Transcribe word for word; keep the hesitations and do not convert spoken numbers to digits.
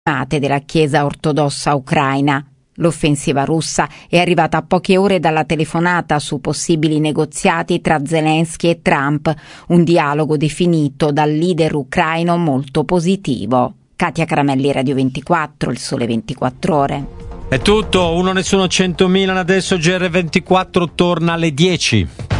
della Chiesa ortodossa ucraina. L'offensiva russa è arrivata a poche ore dalla telefonata su possibili negoziati tra Zelensky e Trump, un dialogo definito dal leader ucraino molto positivo. Katia Caramelli, Radio ventiquattro, Il Sole ventiquattro Ore. È tutto, uno nessuno centomila, adesso G R ventiquattro torna alle dieci.